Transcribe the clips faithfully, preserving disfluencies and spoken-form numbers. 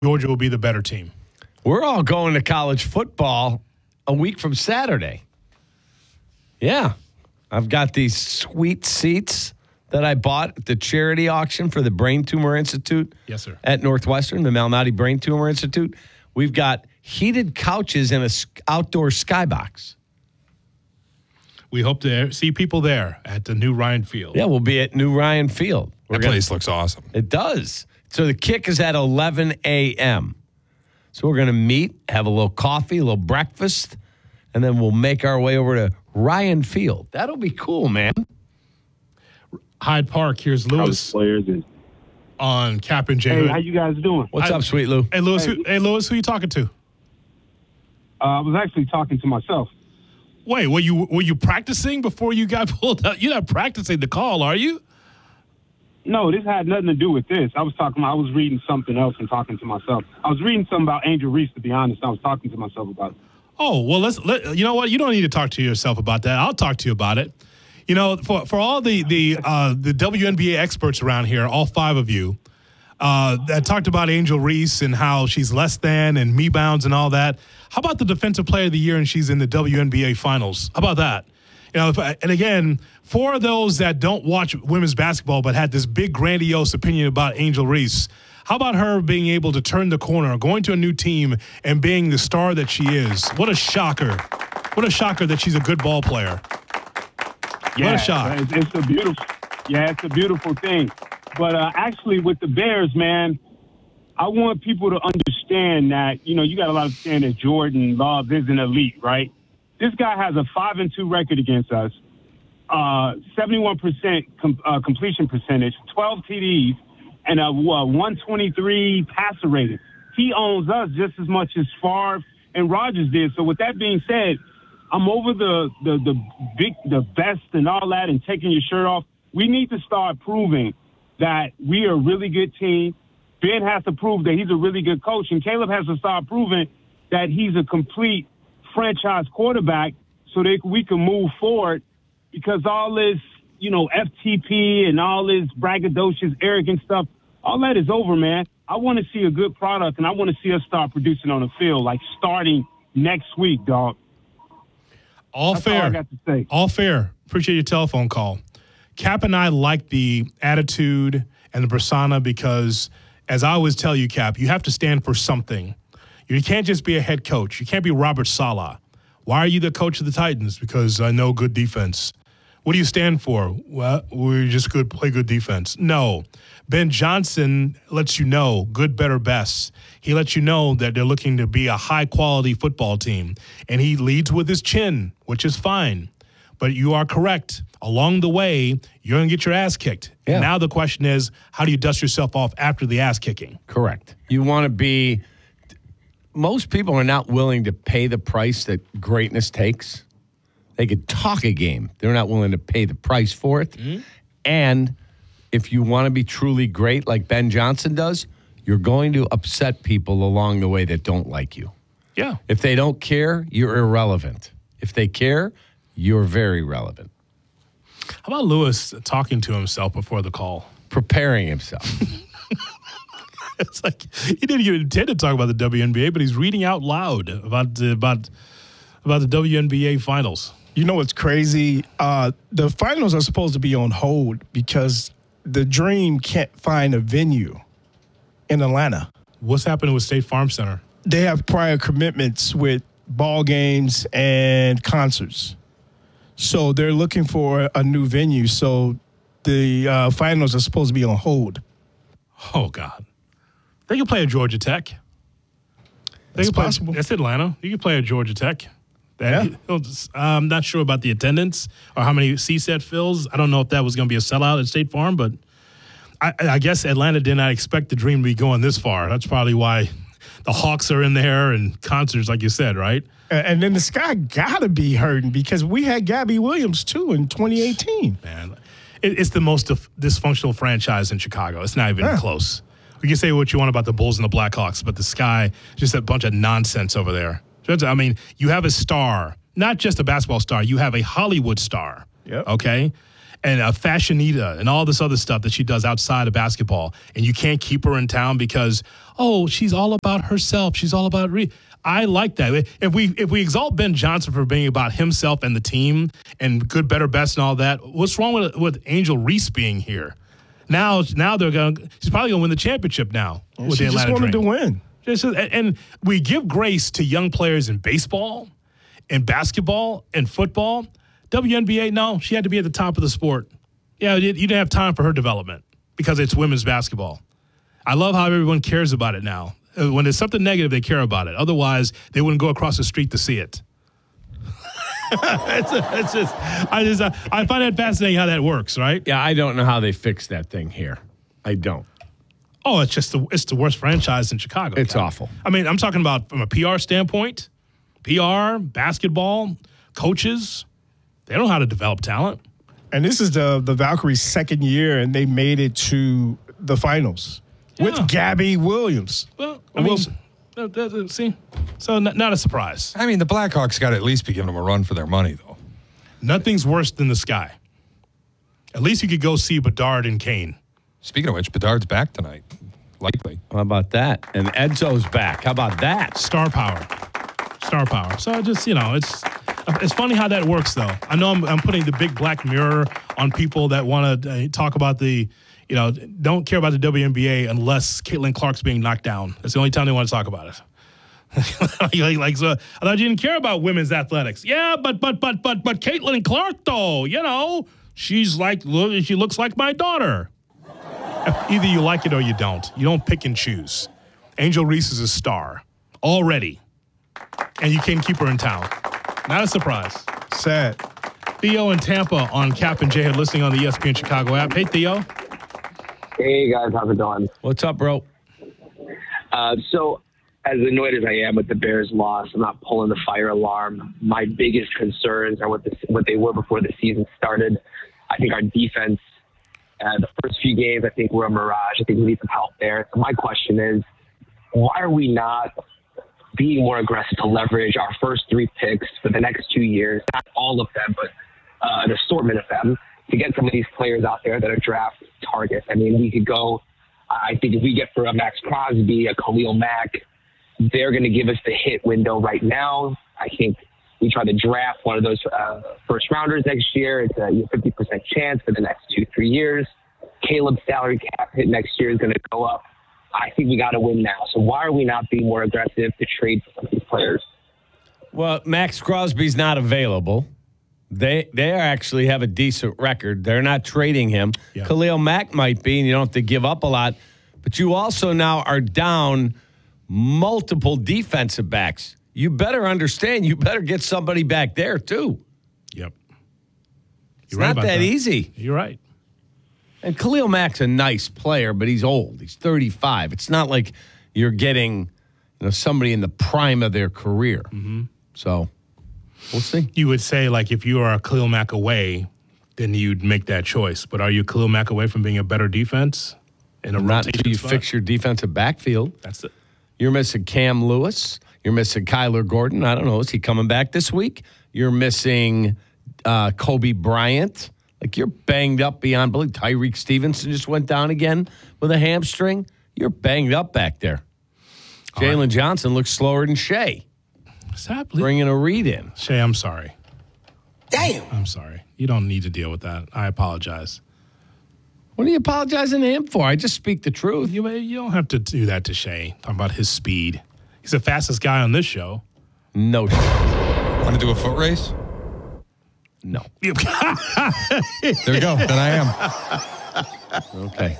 Georgia will be the better team? We're all going to college football a week from Saturday. Yeah. I've got these sweet seats that I bought at the charity auction for the Brain Tumor Institute. Yes, sir. At Northwestern, the Malnati Brain Tumor Institute. We've got heated couches in an outdoor skybox. We hope to see people there at the new Ryan Field. Yeah, we'll be at New Ryan Field. We're That gonna, place looks awesome. It does. So the kick is at eleven a.m. So we're going to meet, have a little coffee, a little breakfast, and then we'll make our way over to Ryan Field. That'll be cool, man. Hyde Park, here's Lewis Players and on Cap and J. hey, Hood. how you guys doing? What's I- up, Sweet Lou? Hey, Lewis, Hey. who, hey, Lewis, who you talking to? Uh, I was actually talking to myself. Wait, were you were you practicing before you got pulled out? You're not practicing the call, are you? No, this had nothing to do with this. I was talking. I was reading something else and talking to myself. I was reading something about Angel Reese. To be honest, I was talking to myself about it. Oh, well, let's let you know what, you don't need to talk to yourself about that. I'll talk to you about it. You know, for for all the the uh, the W N B A experts around here, all five of you, uh, that talked about Angel Reese and how she's less than and me bounds and all that. How about the Defensive Player of the Year and she's in the W N B A Finals? How about that? You know, if I, and again, for those that don't watch women's basketball but had this big grandiose opinion about Angel Reese, how about her being able to turn the corner, going to a new team, and being the star that she is? What a shocker. What a shocker that she's a good ball player. Yeah, What a shock. It's, it's a beautiful. Yeah, it's a beautiful thing. But uh, actually, with the Bears, man, I want people to understand that you know you got a lot of understand that Jordan Love is an elite, right? This guy has a five and two record against us, uh, seventy-one percent com- uh, completion percentage, twelve T Ds, and a uh, one twenty-three passer rating. He owns us just as much as Favre and Rodgers did. So with that being said, I'm over the the the big the best and all that and taking your shirt off. We need to start proving that we are a really good team. Ben has to prove that he's a really good coach, and Caleb has to start proving that he's a complete franchise quarterback so that we can move forward, because all this, you know, F T P and all this braggadocious, arrogant stuff, all that is over, man. I want to see a good product, and I want to see us start producing on the field, like starting next week, dog. All That's fair. all I got to say. All fair. Appreciate your telephone call. Cap and I like the attitude and the persona because, as I always tell you, Cap, you have to stand for something. You can't just be a head coach. You can't be Robert Saleh. Why are you the coach of the Titans? Because I know good defense. What do you stand for? Well, we just good play good defense. No. Ben Johnson lets you know good, better, best. He lets you know that they're looking to be a high-quality football team. And he leads with his chin, which is fine. But you are correct. Along the way, you're going to get your ass kicked. Yeah. And now the question is, how do you dust yourself off after the ass kicking? Correct. You want to be – most people are not willing to pay the price that greatness takes. They could talk a game. They're not willing to pay the price for it. Mm-hmm. And if you want to be truly great like Ben Johnson does, you're going to upset people along the way that don't like you. Yeah. If they don't care, you're irrelevant. If they care, you're very relevant. How about Lewis talking to himself before the call? Preparing himself. It's like he didn't even intend to talk about the W N B A, but he's reading out loud about uh, about about the W N B A finals. You know what's crazy? Uh, the finals are supposed to be on hold because the Dream can't find a venue in Atlanta. What's happening with State Farm Center? They have prior commitments with ball games and concerts. So they're looking for a new venue. So the uh, finals are supposed to be on hold. Oh, God. They can play at Georgia Tech. They That's can play, possible. That's Atlanta. You can play at Georgia Tech. That, Yeah. I'm not sure about the attendance or how many C SET fills. I don't know if that was going to be a sellout at State Farm, but I, I guess Atlanta did not expect the Dream to be going this far. That's probably why the Hawks are in there and concerts, like you said, right? And then the Sky got to be hurting because we had Gabby Williams, too, in twenty eighteen. Man, it, it's the most dif- dysfunctional franchise in Chicago. It's not even Yeah. close. We can say what you want about the Bulls and the Blackhawks, but the Sky, just a bunch of nonsense over there. I mean, you have a star, not just a basketball star. You have a Hollywood star, Yep. okay? and a fashionita and all this other stuff that she does outside of basketball, and you can't keep her in town because, oh, she's all about herself. She's all about re- I like that. If we if we exalt Ben Johnson for being about himself and the team and good, better, best and all that, what's wrong with with Angel Reese being here? Now, now they're going. She's probably going to win the championship now with she the just Atlanta wanted Dream. to win. Just, and, and we give grace to young players in baseball, in basketball, and football. W N B A, no, she had to be at the top of the sport. Yeah, you, you didn't have time for her development because it's women's basketball. I love how everyone cares about it now. When there's something negative, they care about it. Otherwise, they wouldn't go across the street to see it. it's, it's just, I just, uh, I find that fascinating how that works, right? Yeah, I don't know how they fix that thing here. I don't. Oh, it's just the, it's the worst franchise in Chicago. It's Cal. awful. I mean, I'm talking about from a P R standpoint, P R, basketball, coaches. They don't know how to develop talent. And this is the the Valkyries' second year, and they made it to the finals Yeah. with Gabby Williams. Well, I mean, Wilson. uh, uh, uh, see, so not, not a surprise. I mean, the Blackhawks got to at least be giving them a run for their money, though. Nothing's worse than the sky. At least you could go see Bedard and Kane. Speaking of which, Bedard's back tonight, likely. How about that? And Edzo's back. How about that? Star power, star power. So just you know, it's it's funny how that works, though. I know I'm, I'm putting the big black mirror on people that want to uh, talk about the, you know, don't care about the W N B A unless Caitlin Clark's being knocked down. That's the only time they want to talk about it. like, like so, I thought you didn't care about women's athletics. Yeah, but but but but but Caitlin Clark, though, you know, she's like look, she looks like my daughter. Either you like it or you don't. You don't pick and choose. Angel Reese is a star already, and you can't keep her in town. Not a surprise. Sad. Theo in Tampa on Cap and J Hood listening on the E S P N Chicago app. Hey, Theo. Hey, guys. How's it going? What's up, bro? Uh, so, as annoyed as I am with the Bears' loss, I'm not pulling the fire alarm. My biggest concerns are what, the, what they were before the season started. I think our defense, uh, the first few games, I think were a mirage. I think we need some help there. So my question is, why are we not being more aggressive to leverage our first three picks for the next two years, not all of them, but uh, an assortment of them, to get some of these players out there that are draft targets? I mean, we could go, I think if we get for a Max Crosby, a Khalil Mack, they're going to give us the hit window right now. I think we try to draft one of those uh, first rounders next year. It's a fifty percent chance for the next two, three years. Caleb's salary cap hit next year is going to go up. I think we got to win now. So why are we not being more aggressive to trade for some of these players? Well, Max Crosby's not available. They they actually have a decent record. They're not trading him. Yeah. Khalil Mack might be, and you don't have to give up a lot. But you also now are down multiple defensive backs. You better understand, you better get somebody back there, too. Yep. It's not that easy. You're right. And Khalil Mack's a nice player, but he's old. He's thirty-five. It's not like you're getting, you know, somebody in the prime of their career. Mm-hmm. So we'll see. You would say, like, if you are a Khalil Mack away, then you'd make that choice. But are you Khalil Mack away from being a better defense in a Not rotation until you spot? fix your defensive backfield. That's it. You're missing Cam Lewis. You're missing Kyler Gordon. I don't know. Is he coming back this week? You're missing uh, Kobe Bryant. Like, you're banged up beyond belief. Tyreek Stevenson just went down again with a hamstring. You're banged up back there. Jalen right. Johnson looks slower than Shea. Stop. Bringing a read in. Shay, I'm sorry. Damn. I'm sorry. You don't need to deal with that. I apologize. What are you apologizing to him for? I just speak the truth. You, you don't have to do that to Shay. Talking about his speed. He's the fastest guy on this show. No shit. Want to do a foot race? No. There we go. Then I am. Okay.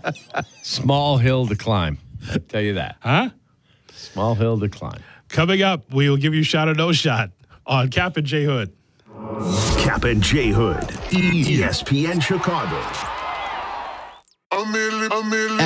Small hill to climb. I'll tell you that. Huh? Small hill to climb. Coming up, we will give you shot or no shot on Cap and J Hood. Cap and J Hood, E S P N Chicago.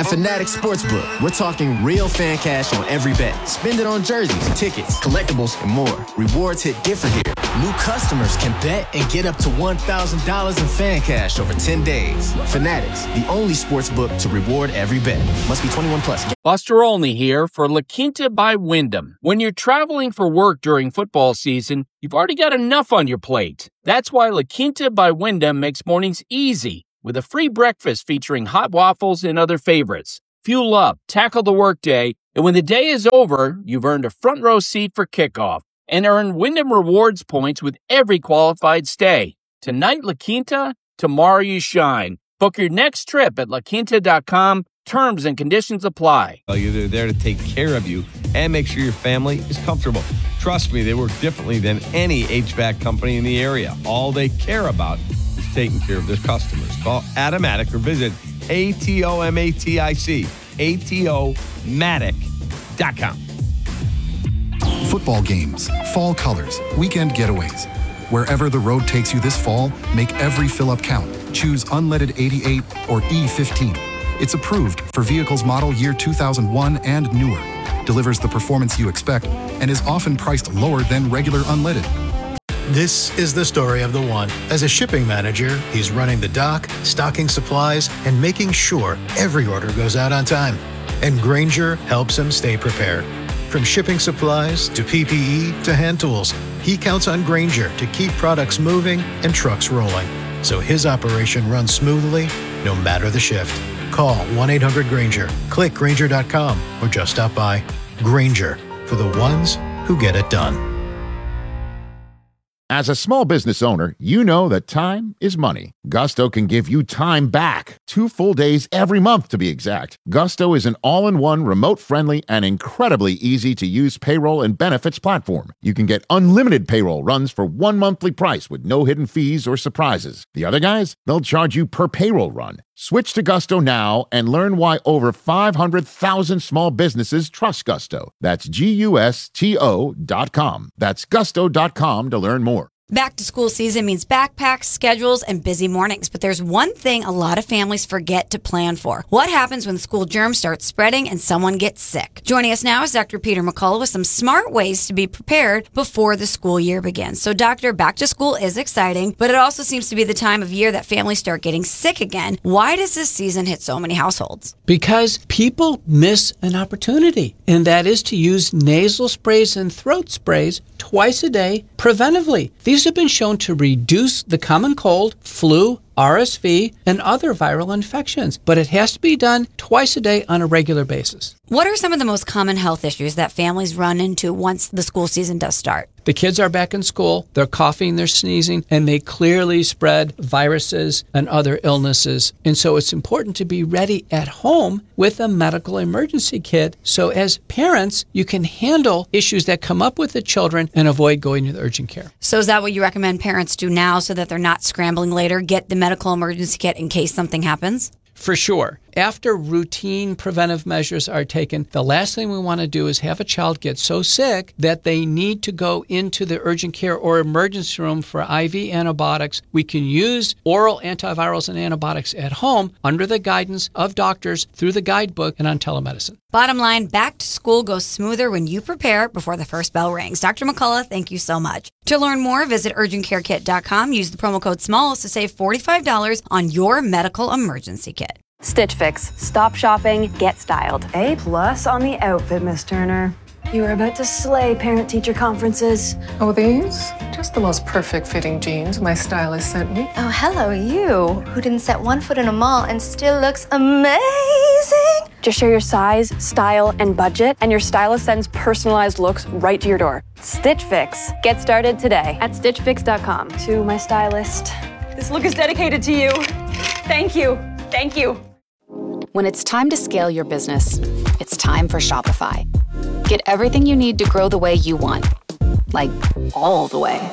At Fanatics Sportsbook, we're talking real fan cash on every bet. Spend it on jerseys, tickets, collectibles, and more. Rewards hit different here. New customers can bet and get up to one thousand dollars in fan cash over ten days. Fanatics, the only sportsbook to reward every bet. Must be twenty-one plus. Buster Olney here for La Quinta by Wyndham. When you're traveling for work during football season, you've already got enough on your plate. That's why La Quinta by Wyndham makes mornings easy with a free breakfast featuring hot waffles and other favorites. Fuel up, tackle the workday, and when the day is over, you've earned a front row seat for kickoff and earn Wyndham Rewards points with every qualified stay. Tonight, La Quinta, tomorrow you shine. Book your next trip at la quinta dot com. Terms and conditions apply. They're there to take care of you and make sure your family is comfortable. Trust me, they work differently than any H V A C company in the area. All they care about is taking care of their customers. Call Atomatic or visit A T O M A T I C, A T O matic dot com. Football games, fall colors, weekend getaways. Wherever the road takes you this fall, make every fill-up count. Choose unleaded eighty-eight or E fifteen. It's approved for vehicles model year two thousand one and newer. Delivers the performance you expect and is often priced lower than regular unleaded. This is the story of the one. As a shipping manager, he's running the dock, stocking supplies, and making sure every order goes out on time. And Grainger helps him stay prepared. From shipping supplies to P P E to hand tools, he counts on Grainger to keep products moving and trucks rolling, so his operation runs smoothly no matter the shift. Call one eight hundred Grainger, click Grainger dot com, or just stop by. Grainger, for the ones who get it done. As a small business owner, you know that time is money. Gusto can give you time back. Two full days every month, to be exact. Gusto is an all-in-one, remote-friendly, and incredibly easy-to-use payroll and benefits platform. You can get unlimited payroll runs for one monthly price with no hidden fees or surprises. The other guys, they'll charge you per payroll run. Switch to Gusto now and learn why over five hundred thousand small businesses trust Gusto. That's G U S T O dot com. That's gusto dot com to learn more. Back to school season means backpacks, schedules, and busy mornings. But there's one thing a lot of families forget to plan for. What happens when school germs start spreading and someone gets sick? Joining us now is Doctor Peter McCullough with some smart ways to be prepared before the school year begins. So, Doctor, back to school is exciting, but it also seems to be the time of year that families start getting sick again. Why does this season hit so many households? Because people miss an opportunity, and that is to use nasal sprays and throat sprays twice a day preventively. These have been shown to reduce the common cold, flu, R S V, and other viral infections, but it has to be done twice a day on a regular basis. What are some of the most common health issues that families run into once the school season does start? The kids are back in school, they're coughing, they're sneezing, and they clearly spread viruses and other illnesses. And so it's important to be ready at home with a medical emergency kit. So as parents, you can handle issues that come up with the children and avoid going to the urgent care. So is that what you recommend parents do now so that they're not scrambling later? Get the medical emergency kit in case something happens? For sure. After routine preventive measures are taken, the last thing we want to do is have a child get so sick that they need to go into the urgent care or emergency room for I V antibiotics. We can use oral antivirals and antibiotics at home under the guidance of doctors through the guidebook and on telemedicine. Bottom line, back to school goes smoother when you prepare before the first bell rings. Doctor McCullough, thank you so much. To learn more, visit urgent care kit dot com. Use the promo code SMALLS to save forty-five dollars on your medical emergency kit. Stitch Fix. Stop shopping, get styled. A plus on the outfit, Miss Turner. You are about to slay parent-teacher conferences. Oh, these? Just the most perfect fitting jeans my stylist sent me. Oh, hello, you, who didn't set one foot in a mall and still looks amazing. Just share your size, style, and budget, and your stylist sends personalized looks right to your door. Stitch Fix. Get started today at stitch fix dot com. To my stylist. This look is dedicated to you. Thank you. Thank you. When it's time to scale your business, it's time for Shopify. Get everything you need to grow the way you want. Like, all the way.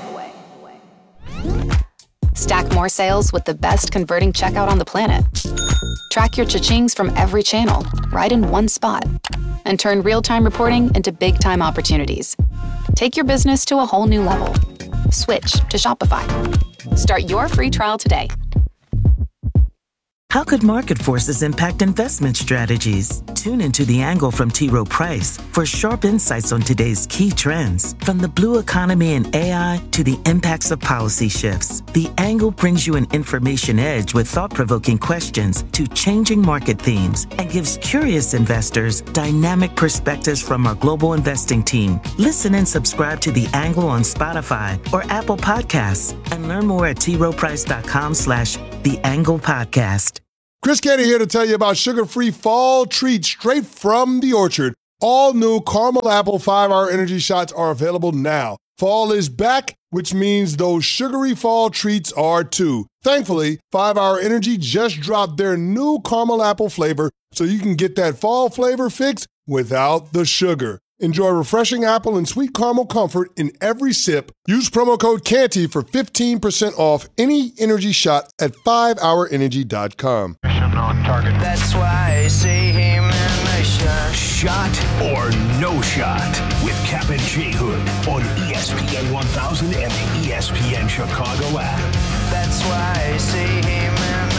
Stack more sales with the best converting checkout on the planet. Track your cha-chings from every channel, right in one spot. And turn real-time reporting into big-time opportunities. Take your business to a whole new level. Switch to Shopify. Start your free trial today How could market forces impact investment strategies? Tune into The Angle from T. Rowe Price for sharp insights on today's key trends, from the blue economy and A I to the impacts of policy shifts. The Angle brings you an information edge with thought-provoking questions to changing market themes and gives curious investors dynamic perspectives from our global investing team. Listen and subscribe to The Angle on Spotify or Apple Podcasts and learn more at t rowe price dot com slash The Angle Podcast. Chris Canty here to tell you about sugar-free fall treats straight from the orchard. All new caramel apple five-hour energy shots are available now. Fall is back, which means those sugary fall treats are too. Thankfully, five-hour Energy just dropped their new caramel apple flavor, so you can get that fall flavor fix without the sugar. Enjoy refreshing apple and sweet caramel comfort in every sip. Use promo code CANTY for fifteen percent off any energy shot at five hour energy dot com. On target. That's why I say him and my shot. Shot or no shot with Cap and J Hood on E S P N one thousand and the E S P N Chicago app. That's why I say him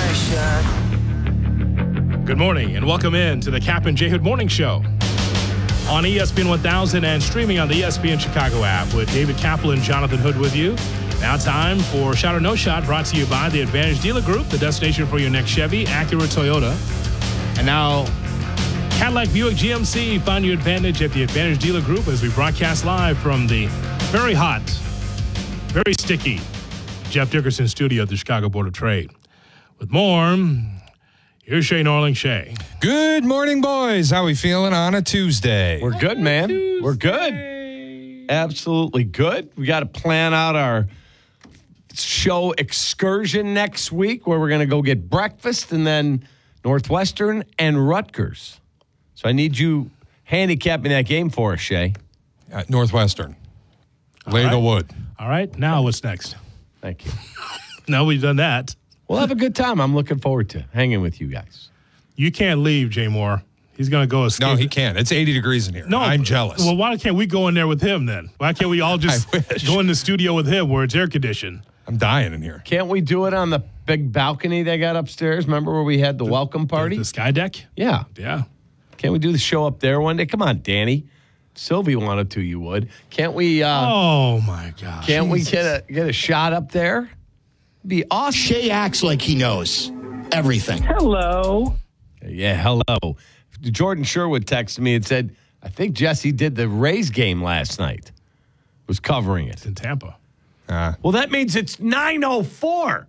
and my shot. Good morning and welcome in to the Cap and J Hood Morning Show on E S P N one thousand and streaming on the E S P N Chicago app with David Kaplan and Jonathan Hood with you. Now time for Shot or No Shot, brought to you by the Advantage Dealer Group, the destination for your next Chevy, Acura, Toyota. And now Cadillac, Buick, G M C, find your advantage at the Advantage Dealer Group as we broadcast live from the very hot, very sticky Jeff Dickerson studio at the Chicago Board of Trade. With more, here's Shay Norling. Shay. Good morning, boys. How we feeling on a Tuesday? We're good, man. Tuesday. We're good. Absolutely good. We got to plan out our show excursion next week where we're going to go get breakfast and then Northwestern and Rutgers. So I need you handicapping that game for us, Shay. Uh, Northwestern. Lay right. the wood. All right. Now what's next? Thank you. Now we've done that. We'll have a good time. I'm looking forward to hanging with you guys. You can't leave, Jay Moore. He's going to go escape. No, he can't. It's eighty degrees in here. No, I'm jealous. Well, why can't we go in there with him then? Why can't we all just go in the studio with him where it's air conditioned? I'm dying in here. Can't we do it on the big balcony they got upstairs? Remember where we had the, the welcome party? The, the sky deck? Yeah. Yeah. Can't we do the show up there one day? Come on, Danny. Sylvie wanted to, you would. Can't we? Uh, oh, my God. Can't Jesus. we get a, get a shot up there? Be awesome. Shay acts like he knows everything. Hello. Yeah, hello. Jordan Sherwood texted me and said, I think Jesse did the Rays game last night. Was covering it. It's in Tampa. Uh, well, that means it's nine oh four.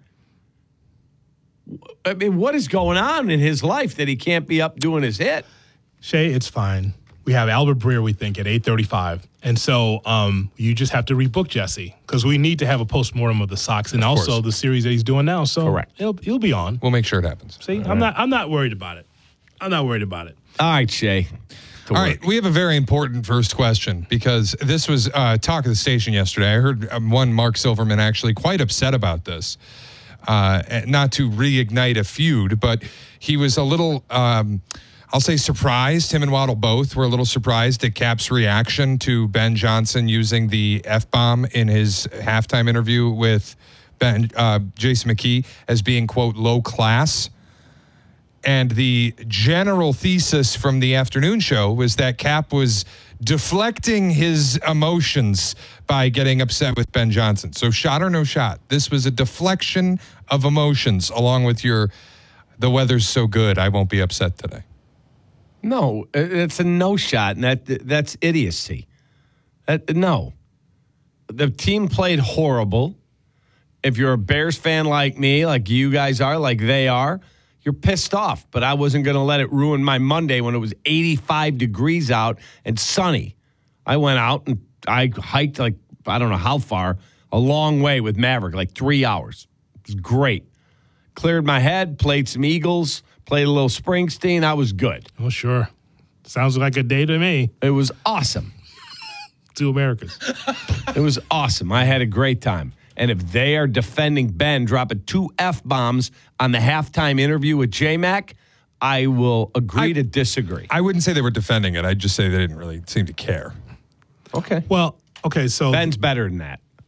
I mean, what is going on in his life that he can't be up doing his hit? Shay, it's fine. We have Albert Breer, we think, at eight thirty-five. And so um, you just have to rebook Jesse because we need to have a postmortem of the Sox and of also course. the series that he's doing now. So Correct. He'll, he'll be on. We'll make sure it happens. See, All I'm right. not I'm not worried about it. I'm not worried about it. All right, Shay. All right, we have a very important first question because this was uh, talk of the station yesterday. I heard um, one Mark Silverman actually quite upset about this. Uh, not to reignite a feud, but he was a little, um, I'll say surprised. Him and Waddle both were a little surprised at Cap's reaction to Ben Johnson using the F-bomb in his halftime interview with Ben uh, Jason McKee as being, quote, low class. And the general thesis from the afternoon show was that Cap was deflecting his emotions by getting upset with Ben Johnson. So shot or no shot, this was a deflection of emotions along with your, the weather's so good, I won't be upset today. No, it's a no shot, and that that's idiocy. That, no. The team played horrible. If you're a Bears fan like me, like you guys are, like they are, you're pissed off, but I wasn't going to let it ruin my Monday when it was eighty-five degrees out and sunny. I went out and I hiked like, I don't know how far, a long way with Maverick, like three hours. It was great. Cleared my head, played some Eagles, played a little Springsteen. I was good. Oh, sure. Sounds like a day to me. It was awesome. Two Americas. It was awesome. I had a great time. And if they are defending Ben dropping two F-bombs on the halftime interview with J-Mac, I will agree I, to disagree. I wouldn't say they were defending it. I'd just say they didn't really seem to care. Okay. Well, okay, so Ben's better than that.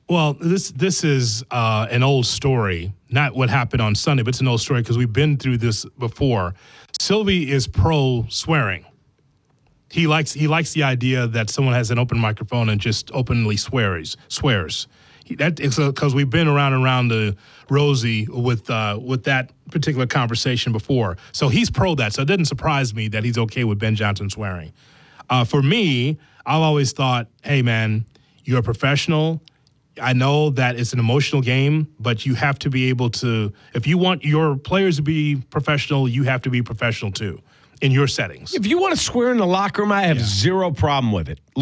Well, this this is uh, an old story, not what happened on Sunday, but it's an old story because we've been through this before. Sylvie is pro swearing. He likes he likes the idea that someone has an open microphone and just openly swears swears. He, that is because we've been around and around the Rosie with uh, with that particular conversation before. So he's pro that. So it didn't surprise me that he's okay with Ben Johnson swearing. Uh, for me, I've always thought, hey man, you're a professional. I know that it's an emotional game, but you have to be able to, if you want your players to be professional, you have to be professional too in your settings. If you want to swear in the locker room, I have yeah. zero problem with it.